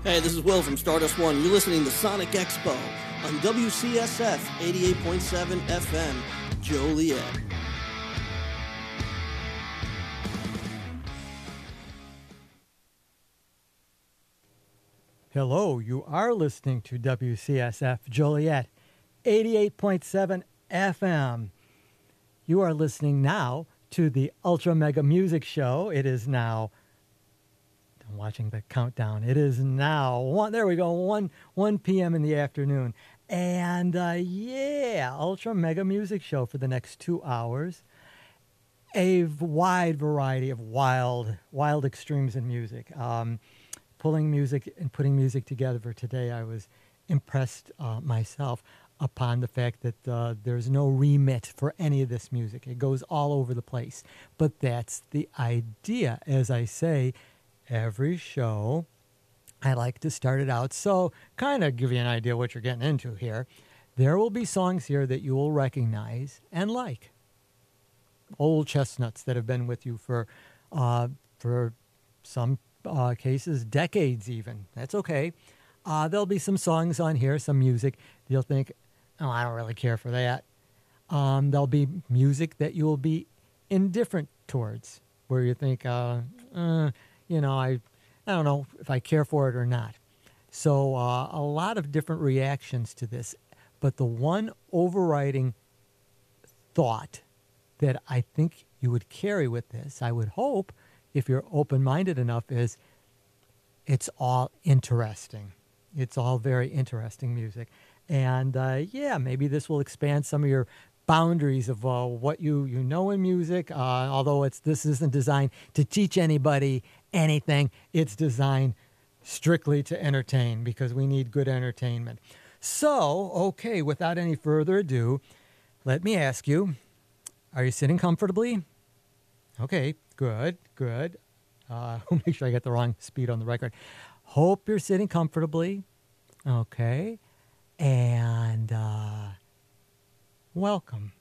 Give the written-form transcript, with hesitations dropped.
Hey, this is Will from Stardust One. You're listening to Sonic Expo on WCSF 88.7 FM, Joliet. Hello, you are listening to WCSF Joliet 88.7 FM. You are listening now to the Ultra Mega Music Show. It is now, I'm watching the countdown. It is now 1 p.m. in the afternoon. And Ultra Mega Music Show for the next 2 hours. A wide variety of wild extremes in music. Pulling music and putting music together for today, I was impressed myself upon the fact that there's no remit for any of this music. It goes all over the place. But that's the idea. As I say, every show, I like to start it out. So kind of give you an idea what you're getting into here. There will be songs here that you will recognize and like. Old chestnuts that have been with you for some cases, decades even. That's okay. There'll be some songs on here, some music. You'll think, oh, I don't really care for that. There'll be music that you will be indifferent towards, where you think, I don't know if I care for it or not. So a lot of different reactions to this. But the one overriding thought that I think you would carry with this, I would hope, if you're open-minded enough, is it's all interesting. It's all very interesting music. And, maybe this will expand some of your boundaries of what you know in music, although this isn't designed to teach anybody anything. It's designed strictly to entertain, because we need good entertainment. So, okay, without any further ado, let me ask you, are you sitting comfortably? Okay, good. Make sure I get the wrong speed on the record. Hope you're sitting comfortably. Okay. And welcome.